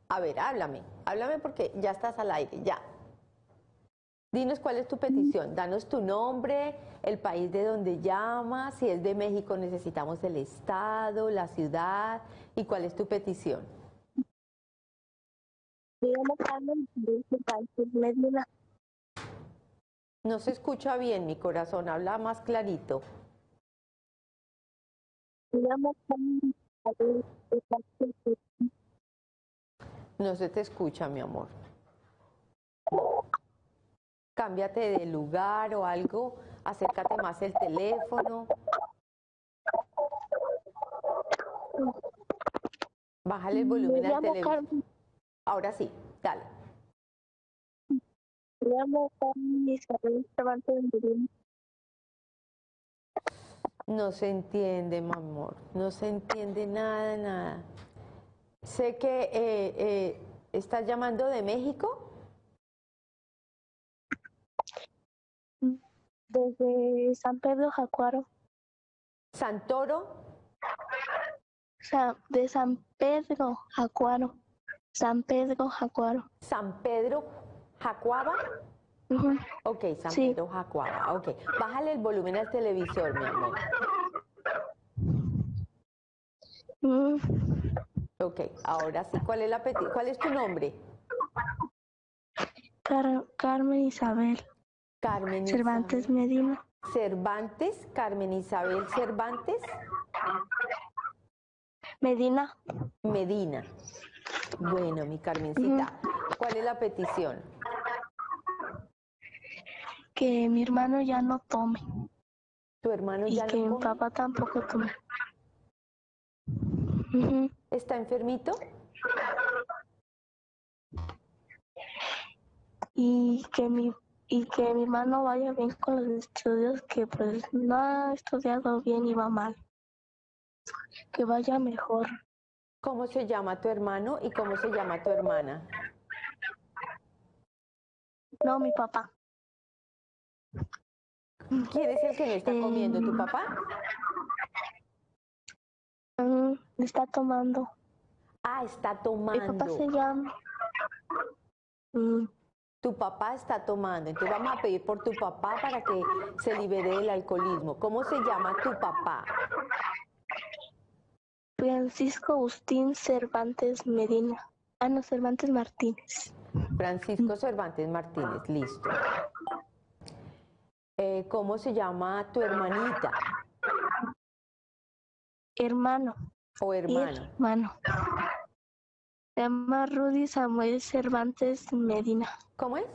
A ver, háblame porque ya estás al aire, ya. Dinos cuál es tu petición, danos tu nombre, el país de donde llamas, si es de México necesitamos el estado, la ciudad y cuál es tu petición. Me llamo Carmen de Cervantes Medina. No se escucha bien, mi corazón, habla más clarito. Me llamo Carmen de Cervantes Medina. No se te escucha, mi amor. Cámbiate de lugar o algo, acércate más el teléfono, bájale el Me volumen al llamo televisor. Carmen, Ahora sí, dale. me llamo Carmen Isabel Cervantes Medina. No se entiende, mi amor, no se entiende nada, nada. Sé que estás llamando de México. Desde San Pedro Jacuaro. Santoro, De San Pedro Jacuaro. San Pedro Jacuaro. San Pedro, Jacuaba. Ujú. Ok, San Sí. Pedro, Jacuaba. Ok, bájale el volumen al televisor, mi amor. Mm, Ok, ahora sí, ¿cuál es cuál es tu nombre? Carmen Isabel Carmen Cervantes Isabel. Medina. Cervantes, Carmen Isabel Cervantes Medina. Medina. Bueno, mi Ujú. Carmencita, ¿cuál es la petición? Que mi hermano ya no tome ¿Tu hermano y ya que no mi come? papá tampoco tome. Ujú. ¿Está enfermito? y que mi y que mi hermano vaya bien con los estudios, que pues no ha estudiado bien y va mal, que vaya mejor. ¿Cómo se llama tu hermano y cómo se llama tu hermana? No, mi papá. ¿Quién es el que no está comiendo? ¿Tu Eh, papá? Está tomando. Ah, está Mi papá tomando. se llama. mm, Tu papá está tomando. Entonces vamos a pedir por tu papá para que se libere del alcoholismo. ¿Cómo se llama tu papá? Francisco Agustín Cervantes Medina. Ah, no, Cervantes Martínez. Francisco Cervantes Martínez, listo. ¿Cómo se llama tu hermanita Hermano. o hermano? Hermano. Se llama Rudy Samuel Cervantes Medina. ¿Cómo es?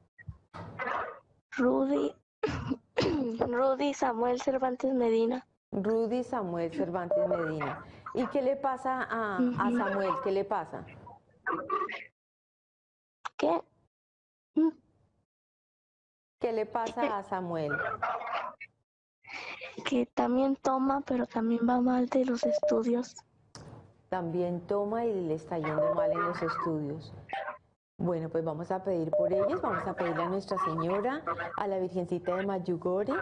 Rudy. Rudy Samuel Cervantes Medina. Rudy Samuel Cervantes Medina. ¿Y qué le pasa a Ujú. Samuel? ¿Qué le pasa? ¿Qué? Mm, ¿Qué le pasa a Samuel? Que también toma, pero también va mal de los estudios. También toma y le está yendo mal en los estudios. Bueno, pues vamos a pedir por ellos, vamos a pedirle a Nuestra Señora, a la Virgencita de Mayugori,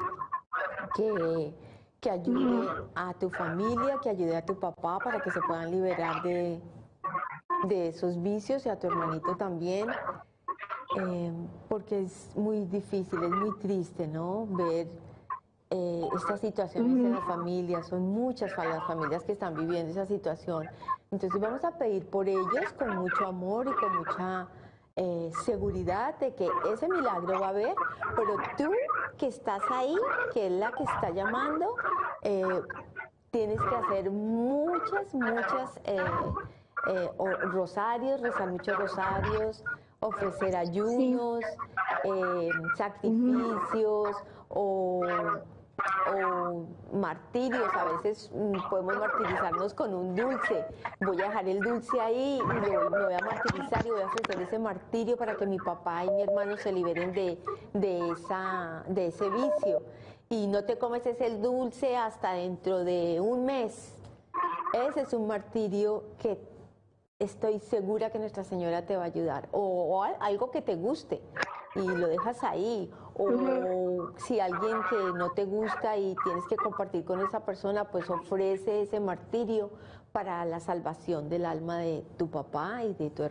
que ayude a tu familia, que ayude a tu papá para que se puedan liberar de esos vicios y a tu hermanito también, porque es muy difícil, es muy triste, ¿no? Ver estas situaciones en las familias, son muchas las familias que están viviendo esa situación. Entonces vamos a pedir por ellos con mucho amor y con mucha seguridad de que ese milagro va a haber, pero tú que estás ahí, que es la que está llamando, tienes que hacer muchas rosarios, rezar muchos rosarios, ofrecer Sí. ayunos, sacrificios o martirios. A veces podemos martirizarnos con un dulce. Voy a dejar el dulce ahí y me voy a martirizar y voy a ofrecer ese martirio para que mi papá y mi hermano se liberen de ese vicio. Y no te comes ese dulce hasta dentro de un mes. Ese es un martirio que estoy segura que Nuestra Señora te va a ayudar. O algo que te guste y lo dejas ahí. O si alguien que no te gusta y tienes que compartir con esa persona, pues ofrece ese martirio para la salvación del alma de tu papá y de tu hermano.